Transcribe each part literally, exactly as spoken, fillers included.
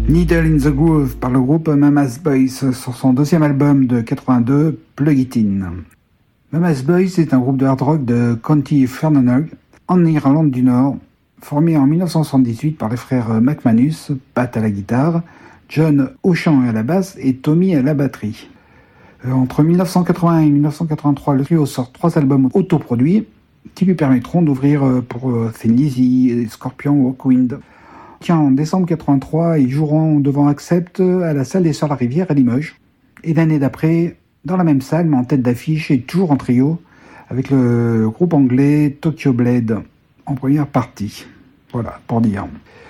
Needle in the Groove par le groupe Mama's Boys sur son deuxième album de quatre-vingt-deux, Plug It In. Mama's Boys est un groupe de hard rock de County Fermanagh, en Irlande du Nord, formé en dix-neuf cent soixante-dix-huit par les frères McManus, Pat à la guitare, John au chant et à la basse et Tommy à la batterie. Entre dix-neuf cent quatre-vingts et dix-neuf cent quatre-vingt-trois, le trio sort trois albums autoproduits qui lui permettront d'ouvrir pour Thin Lizzy, Scorpion ou Hawkwind. Tiens, en décembre quatre-vingt-trois, ils joueront devant Accept à la salle des Sœurs la Rivière à Limoges. Et l'année d'après, dans la même salle, mais en tête d'affiche et toujours en trio, avec le groupe anglais Tokyo Blade en première partie. Voilà, pour dire.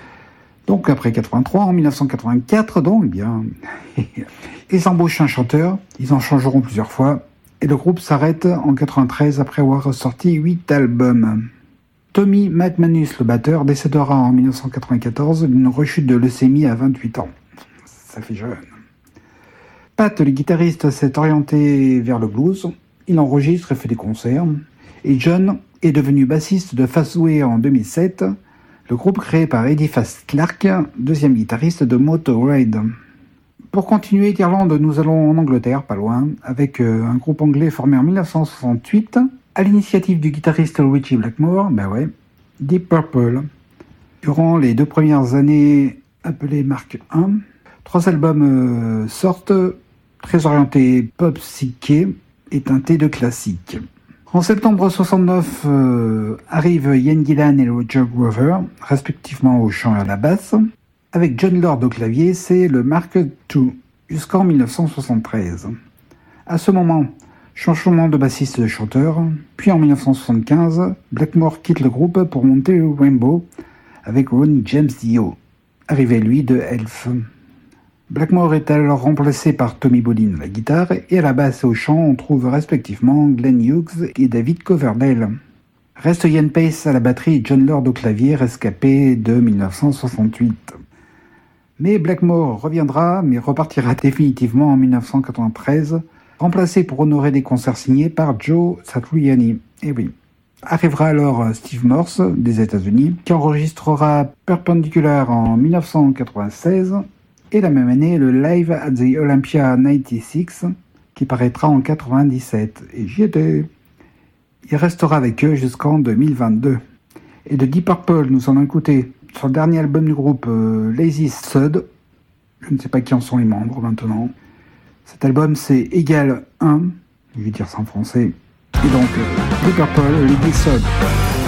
Donc après quatre-vingt-trois, en dix-neuf cent quatre-vingt-quatre, donc, eh bien, ils embauchent un chanteur, ils en changeront plusieurs fois, et le groupe s'arrête en quatre-vingt-treize après avoir sorti huit albums. Tommy McManus, le batteur, décédera en dix-neuf cent quatre-vingt-quatorze d'une rechute de leucémie à vingt-huit ans. Ça fait jeune. Pat, le guitariste, s'est orienté vers le blues. Il enregistre et fait des concerts. Et John est devenu bassiste de Fastway en deux mille sept, le groupe créé par Eddie Fast Clark, deuxième guitariste de Motorhead. Pour continuer d'Irlande, nous allons en Angleterre, pas loin, avec un groupe anglais formé en dix-neuf cent soixante-huit, à l'initiative du guitariste Richie Blackmore, ben ouais, Deep Purple. Durant les deux premières années appelées Mark un, trois albums euh, sortent, très orientés pop psyché et teintés de classiques. En septembre soixante-neuf, euh, arrivent Ian Gillan et Roger Glover, respectivement au chant et à la basse. Avec Jon Lord au clavier, c'est le Mark deux, jusqu'en dix-neuf cent soixante-treize. À ce moment, changement de bassiste de chanteur, puis en dix-neuf cent soixante-quinze, Blackmore quitte le groupe pour monter Rainbow avec Ron James Dio, arrivé lui de Elf. Blackmore est alors remplacé par Tommy Bolin à la guitare et à la basse et au chant on trouve respectivement Glenn Hughes et David Coverdale. Reste Ian Pace à la batterie et Jon Lord au clavier, rescapé de dix-neuf cent soixante-huit. Mais Blackmore reviendra, mais repartira définitivement en dix-neuf cent quatre-vingt-treize, remplacé pour honorer des concerts signés par Joe Satriani. Et oui. Arrivera alors Steve Morse des États-Unis, qui enregistrera Perpendicular en dix-neuf cent quatre-vingt-seize, et la même année le Live at the Olympia quatre-vingt-seize, qui paraîtra en quatre-vingt-dix-sept. Et j'y étais. Il restera avec eux jusqu'en deux mille vingt-deux. Et de Deep Purple, nous en avons écouté sur le dernier album du groupe euh, Lazy Sud. Je ne sais pas qui en sont les membres maintenant. Cet album, c'est égal un, je vais dire ça en français. Et donc, euh, Deep Purple, Lazy Sud.